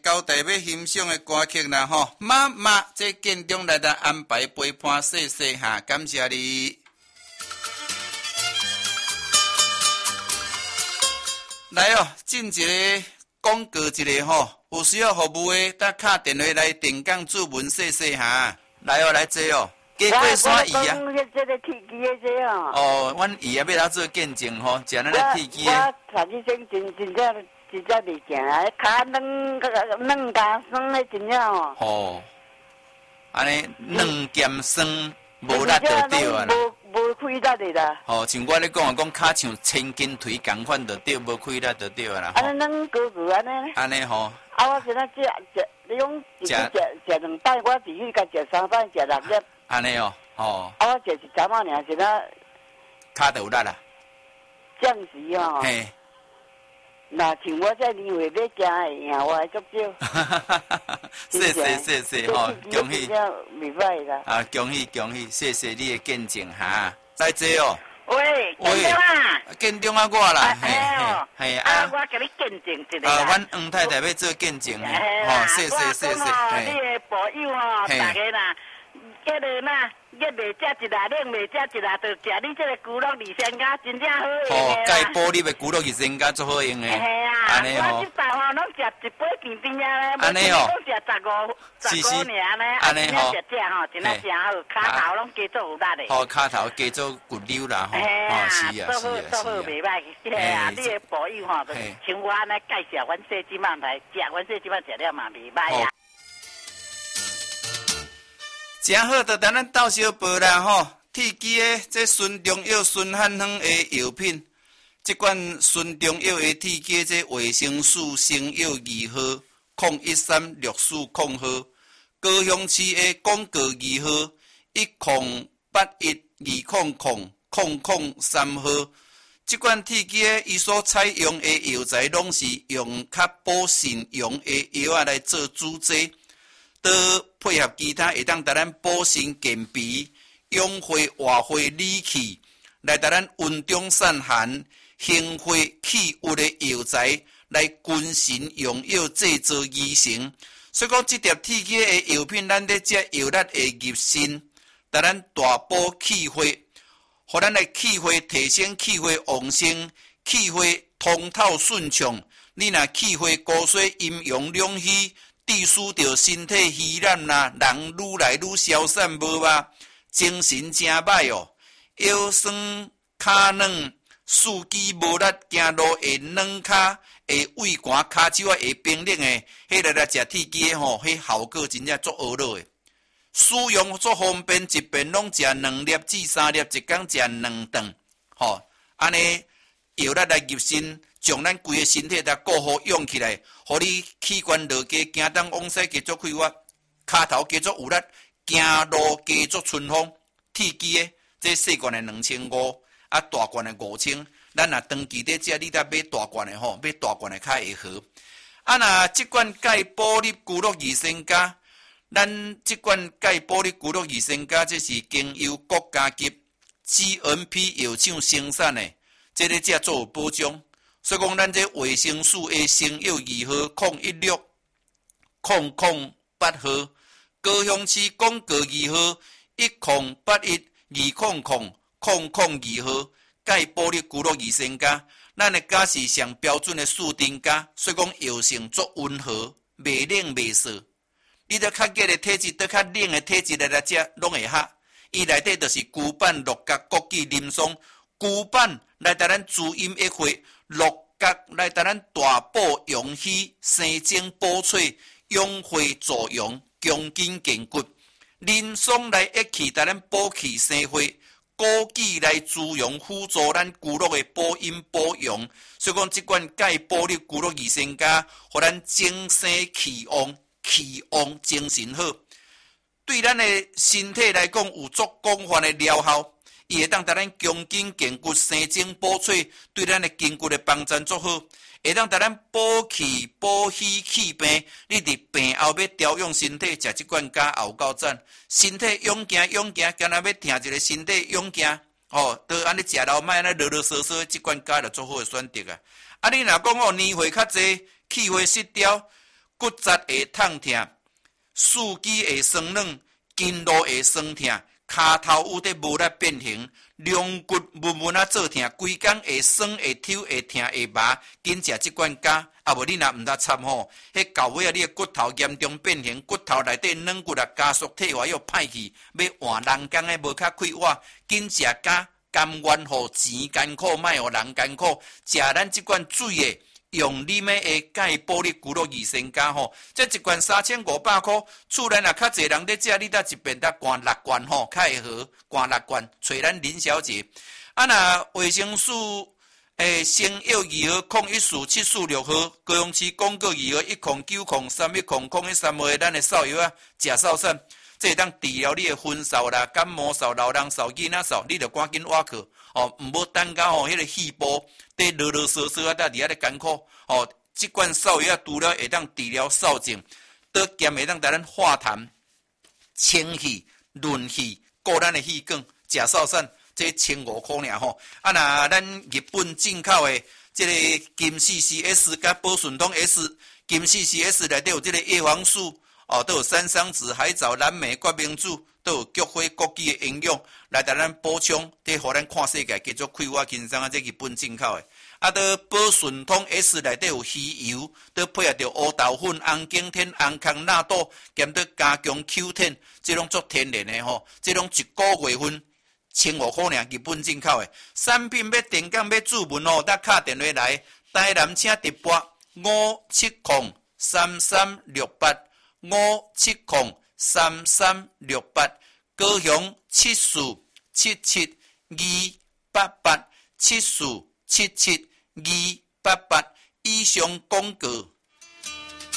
交代要欣赏的歌曲啦吼，妈妈这建中来安排陪伴细细哈，感谢你。来哦，进一个广告一个吼，有需要服务的，打打电话来电讲注文细细哈。来哦，来坐哦。加过山鱼啊！哦，阮姨啊要来做见证吼，食咱的铁鸡的。 我头一生真正袂行啊，骹软加酸的真正哦。 哦，安尼软兼酸，无力就对啊啦。 无开力的啦。 哦，像我咧讲骹像千斤腿共款就对，无开力就对啊啦。 安尼软高安尼。 安尼吼。 啊，我今仔食，你讲一日食2摆，我一日甲食3摆，食6粒。 安尼哦，哦。 啊，我食一针仔尔，是啦。 骹就有力啦。 暂时哦。 嘿。 那像我这年岁要行会赢，我还足少。 谢谢吼，恭喜。 袂歹啦。 啊，恭喜，谢谢你的见证哈。来坐哦。 喂，建中啊。 建中啊，我啦。 嘿啊，我给你见证一个。 啊，阮黄太太要做见证。 哦， 谢谢。 你的保佑哦，大家啦，迄个呐。热袂食一啦，冷袂食一啦，就食你这个骨肉二仙家，真正好用的啦。 哦，钙玻璃的骨肉二仙家最好用的。 嘿啊，我这阵吼，拢食一杯甜甜啊咧， 安尼哦， 拢食15年咧， 安尼吼， 食吼，真正真好，骹头拢加做有力的。 哦，骹头加做骨溜啦吼。 哦，是啊，做好袂歹，嘿啊，你的保佑吼，就像我安尼介绍阮小姊妹来食，阮小姊妹食了嘛袂歹啊。 真好，就等咱斗小报啦吼。铁鸡的这孙中药孙汉亨的药品，这款孙中药的铁鸡这维生素生药2号，0136400号，高雄市的广告2号，108120000003号。这款铁鸡的伊所采用的药材，拢是用较补肾用的药啊来做主剂。都配合其他会当带咱补肾健脾、养血活血理气，来带咱温中散寒、行血去瘀的药材，来君臣用药制作而成。所以讲，这碟铁鸡的药品，咱咧食药力会入肾，带咱大补气血，互咱的气血提升，气血旺盛，气血通透顺畅。你若气血高水阴阳两虚。致使着身体虚懒啦，人愈来愈消散无吧，精神真歹哦，腰酸脚软，四肢无力，行路会软脚，会畏寒，骹手啊会冰冷的，迄个来食铁鸡的吼，迄效果真正足恶劣的。使用足方便，一遍拢食2粒至3粒，一工食2顿，吼，安尼药力来入身。将咱规个身体来顾好养起来，互你器官落加行东往西加足快活，骹头加足有力，行路加足顺风。铁鸡的这细罐的2500，啊大罐的5000。咱若长期在食，你得买大罐的吼，买大罐的较会好。啊，若这罐钙玻璃骨肉二仙胶，咱这罐钙玻璃骨肉二仙胶，这是经由国家级 GMP 药厂生产的，这个才做有保障。所以讲，咱这维生素 A 生药2号0160008号，高雄市广告2号108120000002号，钙玻璃骨肉二仙胶，咱的胶是上标准的树丁胶，所以讲药性足温和，袂冷袂涩。你得较热的体质，得较冷的体质来食，拢会合。伊内底就是牛板、鹿角、枸杞、林松。牛板来带咱滋阴益血，鹿角来带咱大补阳虚、生精补髓、养血助阳、强筋健骨；林松来益气，带咱补气生血；枸杞来滋养，辅助咱骨肉的补阴补阳。所以讲，这款钙玻璃骨肉二仙胶，互咱精神气旺、气旺精神好，对咱的身体来讲有足广泛的疗效。伊会当带咱强筋健骨、生精补髓，对咱的筋骨的帮助足好，会当带咱补气、补虚、气病。你伫病后要调养身体，食这罐胶也有够赞。身体勇行，敢若要听一个身体勇行，都安尼食老莫安尼啰啰嗦嗦，这罐胶就足好的选择啊！啊，你若讲年岁较济，气血失调， 骨质会痛痛，四肢会酸软，筋络会酸痛，骹头有得无力变形，龙骨闷闷啊做痛，规工会酸会抽会痛会麻，紧食即款胶。啊无你若毋得参吼，迄到尾啊，你的骨头严重变形，骨头内底软骨啊加速退化又歹去，要换人工的无较快活，紧食胶，甘愿互钱艰苦，莫互人艰苦，食咱即款水的。用你们的钙玻璃骨肉益生胶吼，这一罐3500块，厝内若较侪人在食，你搭一遍搭灌6罐吼，较会好，灌6罐，找咱林小姐。啊那卫生署生药2号014746号，高雄市广告2号10903100113号，咱的扫药啊，食扫散，这会当治疗你的昏扫啦、感冒扫、老人扫、囡仔扫，你着赶紧挖去。哦，毋要等到迄个细胞在啰啰嗦嗦啊，搭伫遐咧艰苦。哦，即款扫药啊，除了会当治疗扫症，都兼会当带咱化痰、清气、润气，顾咱的气管，食扫散，这1500块尔吼。啊，那咱日本进口的这个金 CCS 甲保顺通 S， 金 CCS 内底有这个叶黄素，哦，都有山桑子、海藻、蓝莓、决明子。都有菊花、枸杞的营养来带咱补充，得互咱看世界继续快活轻松啊！这日本进口的，啊，都保顺通 S 内底有鱼油，都配合着乌豆粉、红景天、红康纳豆，兼得加强 Q10， 这拢做天然的吼，这拢一个月份1500块尔，日本进口的产品要电讲要注文哦，得打电话来，台南请直拨5703368 5703368，高雄74772887477288，以上广告